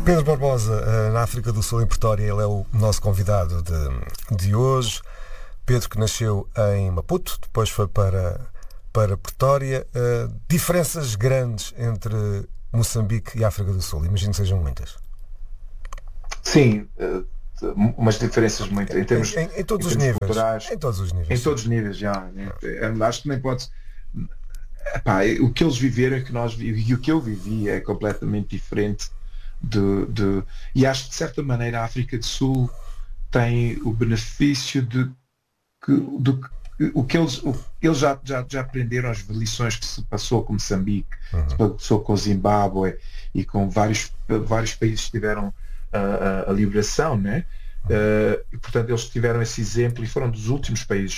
Pedro Barbosa, na África do Sul, em Pretória, ele é o nosso convidado de hoje. Pedro, que nasceu em Maputo, depois foi para Pretória. Diferenças grandes entre Moçambique e África do Sul, imagino que sejam muitas. Sim, umas diferenças muito em termos, em todos em os termos níveis. culturais, Em todos os níveis. em todos os níveis já. Acho que nem pode. Epá, o que eles viveram e o que eu vivi é completamente diferente e acho que de certa maneira a África do Sul tem o benefício o que eles já aprenderam, as lições que se passou com Moçambique, se passou com o Zimbábue e com vários países que tiveram a liberação, né? E portanto eles tiveram esse exemplo e foram dos últimos países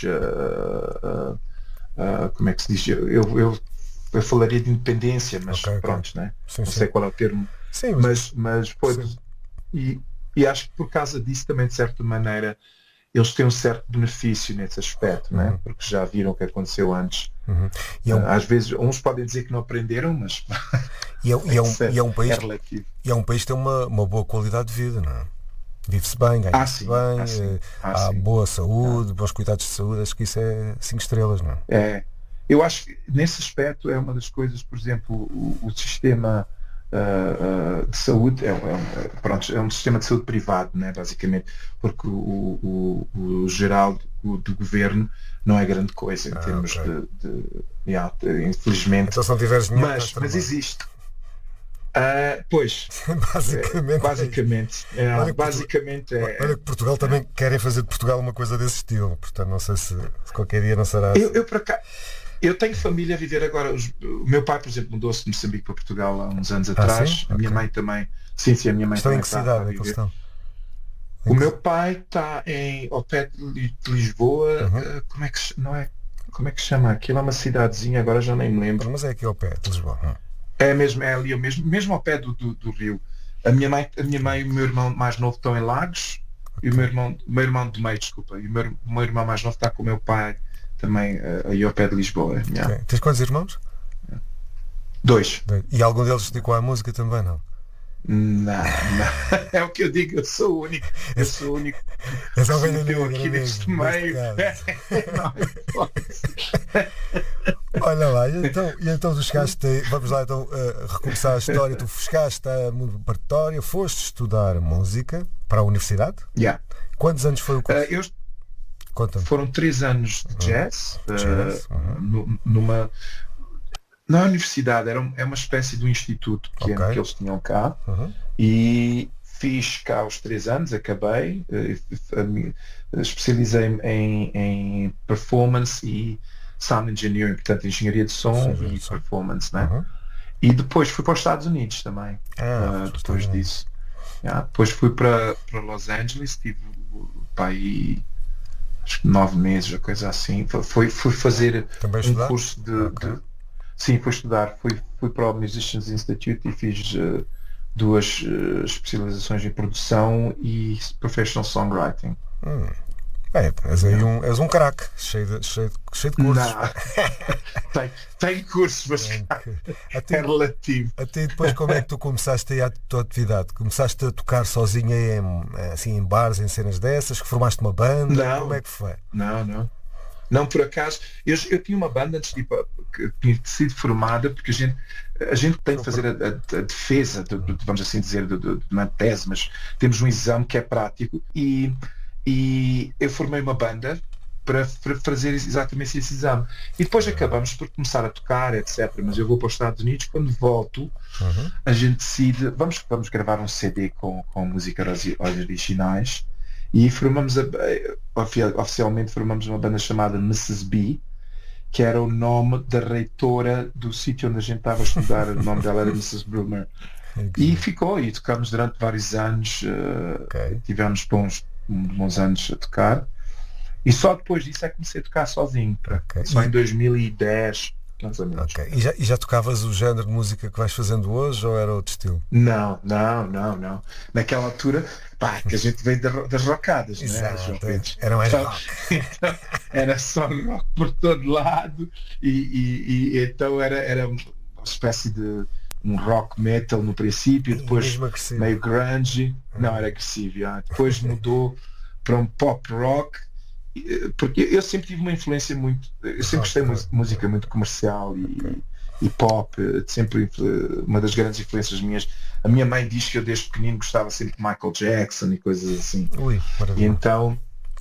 como é que se diz? Eu falaria de independência, mas pronto, né? Sim, não sei qual é o termo, sim, mas foi e acho que por causa disso também de certa maneira eles têm um certo benefício nesse aspecto, né? Porque já viram o que aconteceu antes. Às vezes uns podem dizer que não aprenderam, mas é um país, é relativo. E é um país que tem uma boa qualidade de vida, não é? Vive-se bem, ganha-se bem, há boa saúde, bons cuidados de saúde, acho que isso é 5 estrelas, não é? Eu acho que nesse aspecto é uma das coisas, por exemplo, o sistema de saúde é um sistema de saúde privado, né, basicamente, porque o geral do governo não é grande coisa em termos infelizmente. Então se não tiveres dinheiro, mas existe. Pois, basicamente olha que Portugal também querem fazer de Portugal uma coisa desse estilo, portanto não sei se qualquer dia não será assim. Eu tenho família a viver agora. O meu pai, por exemplo, mudou-se de Moçambique para Portugal há uns anos atrás. Sim? A minha mãe também. Sim, a minha mãe estão também em que cidade é que eles estão? O meu pai está ao pé de Lisboa. Como é que se chama? Aquilo é uma cidadezinha, agora já nem me lembro. Mas é aqui ao pé de Lisboa. É ali mesmo ao pé do Rio. A minha mãe e o meu irmão mais novo estão em Lagos e o meu irmão do meio, desculpa, e o meu irmão mais novo está com o meu pai também aí ao pé de Lisboa. Tens quantos irmãos? 2. E algum deles se dedicou à música também, não? Não. É o que eu digo, eu sou o único. Eu sou o único. Eu sou o aqui neste meio. Olha lá, e então tu chegaste, vamos lá então recomeçar a história. Tu chegaste a Pretória, foste estudar música para a universidade? Quantos anos foi o curso? Foram 3 anos de jazz, na universidade. É uma espécie de um instituto pequeno que eles tinham cá, e fiz cá os 3 anos, acabei, especializei-me em performance e sound engineering, portanto engenharia de som e performance, né? E depois fui para os Estados Unidos também, depois disso. Depois fui para Los Angeles, estive para aí acho que 9 meses ou coisa assim. Fui fazer curso de sim, fui estudar, fui para o Musicians Institute e fiz 2 especializações em produção e professional songwriting. És um craque, cheio de cursos. Tem cursos, mas é relativo. Até depois, como é que tu começaste aí a tua atividade? Começaste a tocar sozinha em bares, em cenas dessas? Que formaste uma banda? Não. Como é que foi? Não, por acaso. Eu tinha uma banda antes que tinha sido formada, porque a gente tem que fazer a defesa, vamos assim dizer, de uma tese, mas temos um exame que é prático e eu formei uma banda para fazer exatamente esse exame. E depois acabamos por começar a tocar, etc. Mas eu vou para os Estados Unidos, quando volto, a gente decide, vamos gravar um CD com músicas originais, e oficialmente formamos uma banda chamada Mrs. B, que era o nome da reitora do sítio onde a gente estava a estudar. O nome dela era Mrs. Brumer. E ficou, e tocamos durante vários anos, tivemos bons anos a tocar, e só depois disso é que comecei a tocar sozinho, só em 2010, mais ou menos. E já tocavas o género de música que vais fazendo hoje, ou era outro estilo? Não. Naquela altura, que a gente veio das rockadas, exato, né? Era mais rock. Então, era só rock por todo lado, e então era uma espécie de um rock metal no princípio, depois meio grunge, não era agressivo, depois mudou para um pop rock, porque eu sempre tive uma influência muito, eu sempre gostei de música muito comercial e pop, sempre uma das grandes influências minhas. A minha mãe diz que eu desde pequenino gostava sempre de Michael Jackson e coisas assim. E então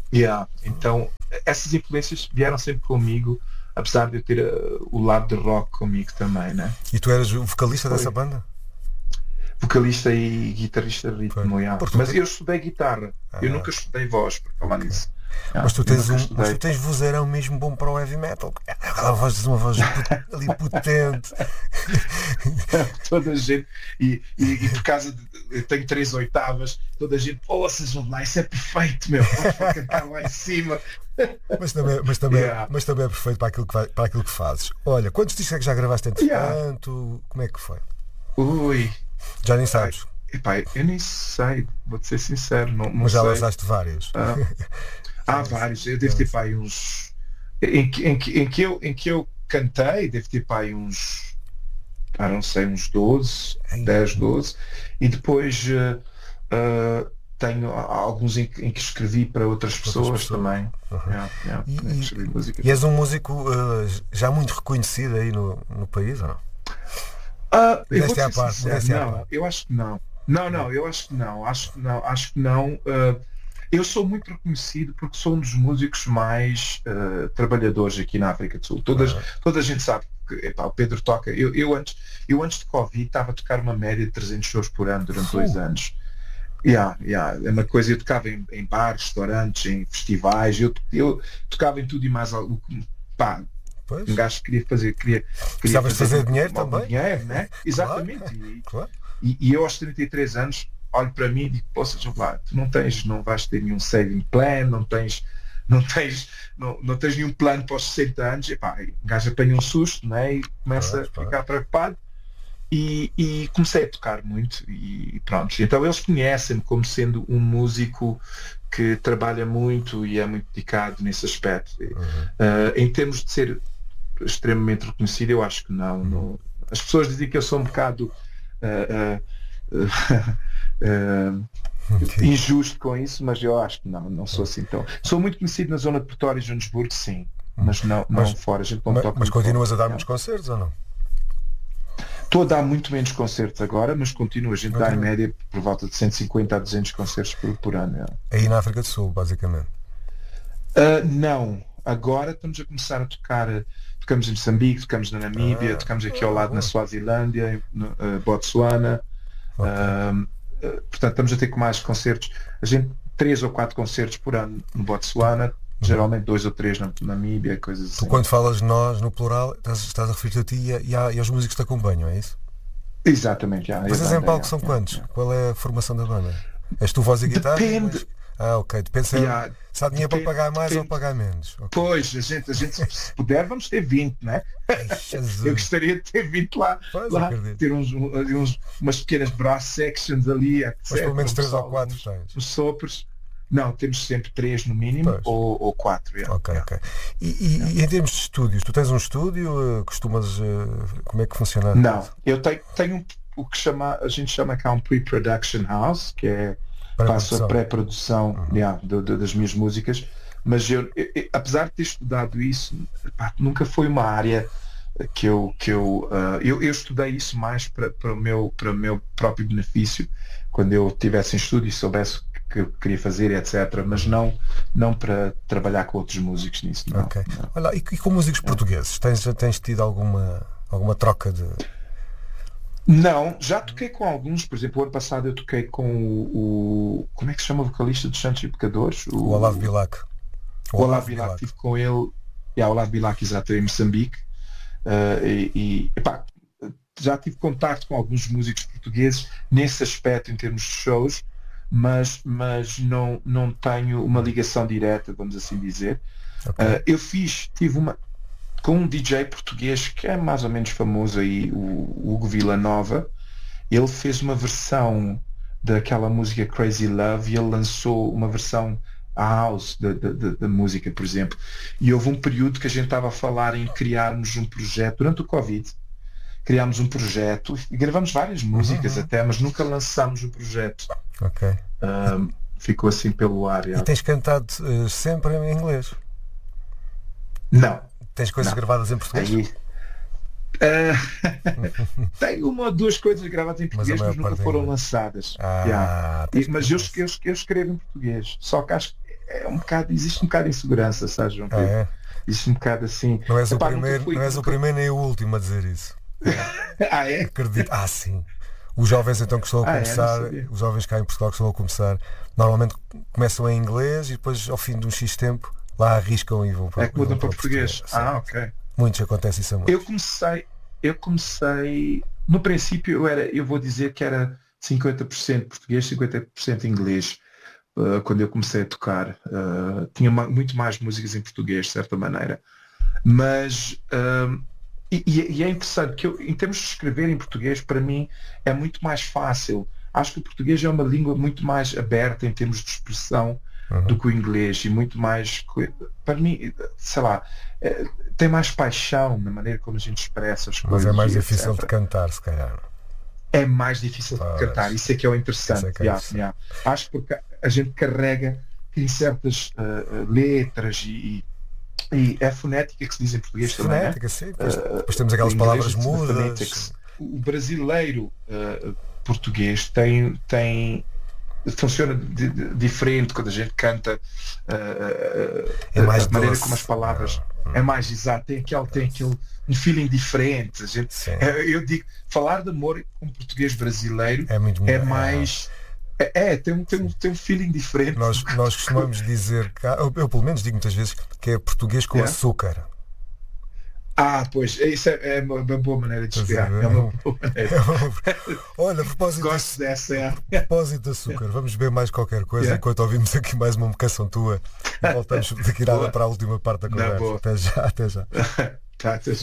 essas influências vieram sempre comigo, apesar de eu ter o lado de rock comigo também, né? E tu eras o vocalista dessa banda? Vocalista e guitarrista de ritmo, mas eu estudei guitarra, eu nunca estudei voz, por falar nisso. Mas tu tens vozeirão mesmo bom para o heavy metal. Uma voz ali potente. Toda a gente, e por causa de eu tenho 3 oitavas, toda a gente, vocês vão lá, isso é perfeito, meu, podes cantar lá em cima. Mas também é perfeito para aquilo que fazes. Olha, quantos discos é que já gravaste entretanto? Como é que foi? Já nem sabes? Eu nem sei, vou-te ser sincero, não mas já sei. lançaste vários. Há vários, eu devo ter para aí uns em que eu cantei, devo ter para aí uns, não sei, uns 12, 10, 12, e depois tenho alguns em que escrevi para outras pessoas também. E és um músico já muito reconhecido aí no país, ou não? Eu acho que não. Eu acho que não. Eu sou muito reconhecido porque sou um dos músicos mais trabalhadores aqui na África do Sul. Toda a gente sabe que o Pedro toca. Eu antes de Covid estava a tocar uma média de 300 shows por ano durante 2 anos. É uma coisa, eu tocava em bares, restaurantes, em festivais, eu tocava em tudo e mais algo. Um gajo queria fazer dinheiro também. Dinheiro, né? Exatamente. Claro. E eu aos 33 anos olho para mim e digo, tu não vais ter nenhum saving plan, não tens nenhum plano para os 60 anos, o gajo apanha um susto, né? E começa a ficar preocupado. E comecei a tocar muito e pronto. Então eles conhecem-me como sendo um músico que trabalha muito e é muito dedicado nesse aspecto. Em termos de ser extremamente reconhecido, eu acho que não. As pessoas dizem que eu sou um bocado injusto com isso, mas eu acho que não sou assim tão. Sou muito conhecido na zona de Pretória e Joanesburgo, sim, mas não fora. A gente não toca. Mas continuas a dar muitos concertos ou não? Estou a dar muito menos concertos agora, mas continuo. A gente dá em média por volta de 150 a 200 concertos por ano. Aí na África do Sul, basicamente? Não. Agora estamos a começar a tocar. Tocamos em Moçambique, tocamos na Namíbia, tocamos aqui ao lado na Suazilândia, no Botsuana. Portanto, estamos a ter com mais concertos. A gente 3 ou 4 concertos por ano no Botsuana. Geralmente 2 ou 3 na Namíbia, coisas assim. Tu quando falas de nós no plural estás a referir-te a ti e aos músicos que te acompanham, é isso? Exatamente. Vocês em palco são quantos? Qual é a formação da banda? És tu voz e guitarra? Depende. Ok. Depende se há dinheiro para pagar mais ou pagar menos. Okay. Pois, a gente se puder vamos ter 20, né? Eu gostaria de ter 20 lá ter umas pequenas brass sections ali, etc. Mas pelo menos 3 ou 4 tens. Os sopros. Não, temos sempre 3 no mínimo ou 4. Ok. E em termos de estúdios, tu tens um estúdio? Costumas. Como é que funciona? Não, eu tenho o que a gente chama cá um pre-production house, que é faço a pré-produção das minhas músicas, mas eu, apesar de ter estudado isso, nunca foi uma área que eu estudei isso mais para o meu próprio benefício, quando eu estivesse em estúdio e soubesse que eu queria fazer, etc. Mas não para trabalhar com outros músicos nisso. Não. Olha, e com músicos portugueses? Tens tido alguma troca de... Não, já toquei com alguns. Por exemplo, o ano passado eu toquei com o como é que se chama o vocalista dos Santos e Pecadores? O Olavo Bilac. O Olavo Bilac, estive com ele. O Olavo Bilac, exato, em Moçambique. Já tive contato com alguns músicos portugueses nesse aspecto em termos de shows, mas não tenho uma ligação direta, vamos assim dizer. Eu tive uma com um DJ português que é mais ou menos famoso aí, o Hugo Villanova. Ele fez uma versão daquela música Crazy Love e ele lançou uma versão à house da música, por exemplo. E houve um período que a gente estava a falar em criarmos um projeto durante o Covid, criámos um projeto e gravamos várias músicas até, mas nunca lançámos o projeto. Ok. Ficou assim pelo ar. E tens cantado sempre em inglês? Não. Tens coisas gravadas em português? Tenho uma ou duas coisas gravadas em português, mas nunca foram lançadas. Mas eu escrevo em português. Só que acho que existe um bocado de insegurança, sabes, João Pedro? Existe um bocado assim. Não és o primeiro nem o último a dizer isso. É? Acredito. Sim. Os jovens então que estão a começar, os jovens cá em Portugal que estão a começar, normalmente começam em inglês e depois ao fim de um X tempo lá arriscam e vão para, mudam para português. Ok. Muitos acontece isso a muitos. Eu comecei no princípio eu vou dizer que era 50% português, 50% inglês. Quando eu comecei a tocar, tinha muito mais músicas em português, de certa maneira, mas e é interessante que em termos de escrever em português, para mim é muito mais fácil. Acho que o português é uma língua muito mais aberta em termos de expressão do que o inglês, e muito mais, para mim, sei lá, tem mais paixão na maneira como a gente expressa as coisas. Mas é mais difícil de cantar, se calhar. É mais difícil de cantar, isso é que é o interessante. Acho que porque a gente carrega em certas letras e é fonética que se diz em português fonética, também. Depois temos aquelas palavras mudas. O brasileiro português funciona diferente quando a gente canta, é mais a maneira como as palavras é mais exato, tem aquele um feeling diferente. A gente, eu digo, falar de amor com português brasileiro é mais tem um feeling diferente. Nós costumamos dizer, eu pelo menos digo muitas vezes, que é português com açúcar. Pois, isso é uma boa maneira de explicar. É uma boa maneira. Olha, a propósito de açúcar, vamos beber mais qualquer coisa enquanto ouvimos aqui mais uma canção tua e voltamos daqui para a última parte da conversa. Até já. Até já.